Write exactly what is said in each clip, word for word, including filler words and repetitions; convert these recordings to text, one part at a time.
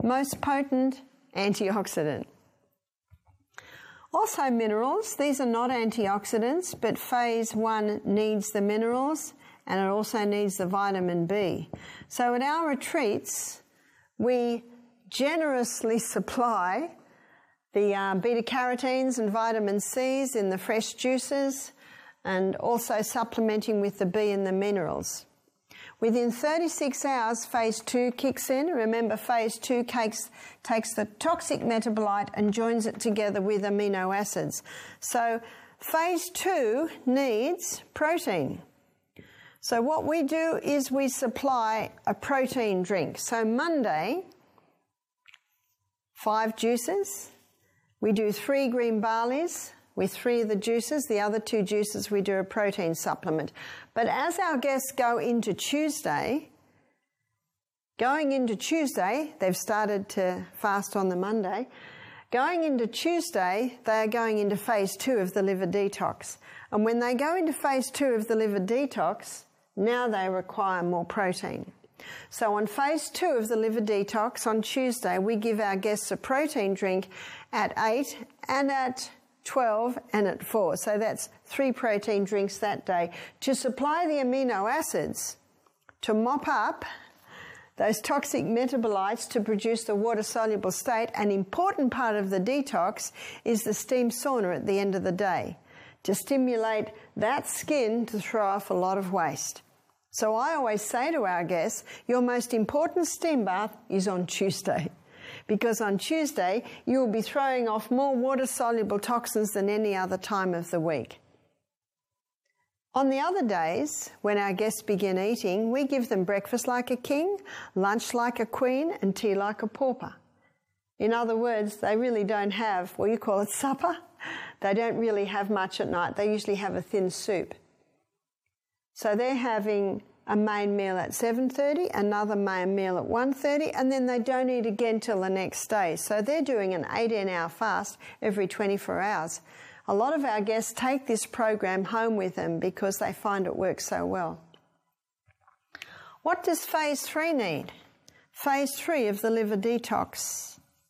most potent antioxidant. Also minerals, these are not antioxidants, but phase one needs the minerals and it also needs the vitamin B. So at our retreats, we generously supply the uh, beta-carotenes and vitamin C's in the fresh juices and also supplementing with the B and the minerals. Within thirty-six hours, phase two kicks in. Remember, phase two takes, takes the toxic metabolite and joins it together with amino acids. So phase two needs protein. So what we do is we supply a protein drink. So Monday, five juices. We do three green barleys with three of the juices. The other two juices we do a protein supplement. But as our guests go into Tuesday, going into Tuesday, they've started to fast on the Monday. Going into Tuesday, they are going into phase two of the liver detox. And when they go into phase two of the liver detox, now they require more protein. So on phase two of the liver detox on Tuesday, we give our guests a protein drink at eight and at twelve and at four. So that's three protein drinks that day to supply the amino acids to mop up those toxic metabolites to produce the water-soluble state. An important part of the detox is the steam sauna at the end of the day to stimulate that skin to throw off a lot of waste. So I always say to our guests, your most important steam bath is on Tuesday. Because on Tuesday, you will be throwing off more water-soluble toxins than any other time of the week. On the other days, when our guests begin eating, we give them breakfast like a king, lunch like a queen, and tea like a pauper. In other words, they really don't have, well, you call it supper. They don't really have much at night. They usually have a thin soup. So they're having a main meal at seven thirty, another main meal at one thirty, and then they don't eat again till the next day. So they're doing an eighteen hour fast every twenty-four hours. A lot of our guests take this program home with them because they find it works so well. What does phase three need? Phase three of the liver detox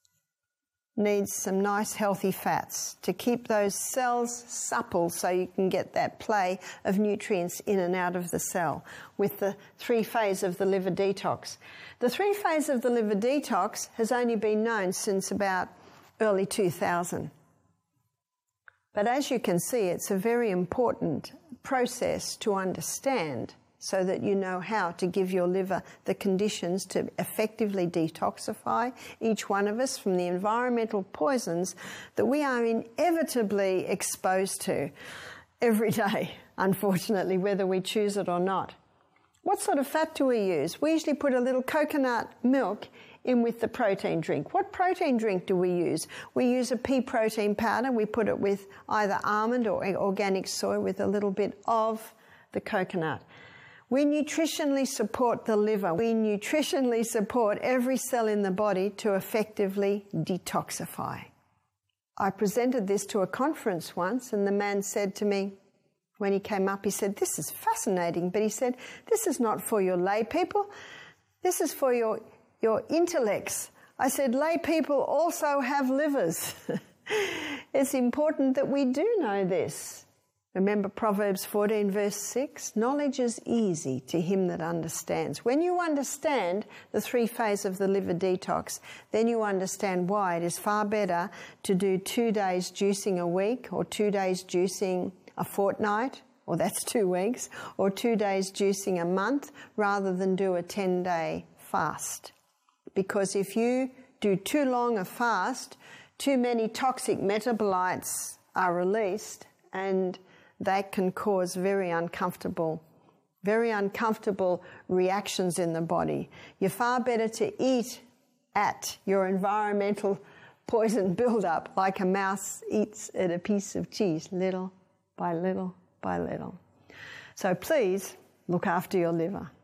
needs some nice healthy fats to keep those cells supple so you can get that play of nutrients in and out of the cell with the three phase of the liver detox. The three phase of the liver detox has only been known since about early two thousand. But as you can see, it's a very important process to understand so that you know how to give your liver the conditions to effectively detoxify each one of us from the environmental poisons that we are inevitably exposed to every day, unfortunately, whether we choose it or not. What sort of fat do we use? We usually put a little coconut milk in with the protein drink. What protein drink do we use? We use a pea protein powder. We put it with either almond or organic soy with a little bit of the coconut. We nutritionally support the liver. We nutritionally support every cell in the body to effectively detoxify. I presented this to a conference once, and the man said to me, when he came up, he said, "This is fascinating," but he said, "This is not for your lay people. This is for your, your intellects." I said, "Lay people also have livers." It's important that we do know this. Remember Proverbs fourteen verse six? Knowledge is easy to him that understands. When you understand the three phase of the liver detox, then you understand why it is far better to do two days juicing a week or two days juicing a fortnight, or that's two weeks, or two days juicing a month, rather than do a ten day fast. Because if you do too long a fast, too many toxic metabolites are released, and that can cause very uncomfortable, very uncomfortable reactions in the body. You're far better to eat at your environmental poison buildup like a mouse eats at a piece of cheese, little by little by little. So please look after your liver.